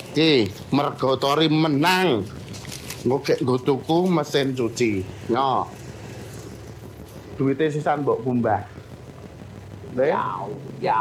Ki, mergo Tori menang. Nggo tuku mesin cuci. Nyo. Duite sisan mbok kumbah. Ya, ya.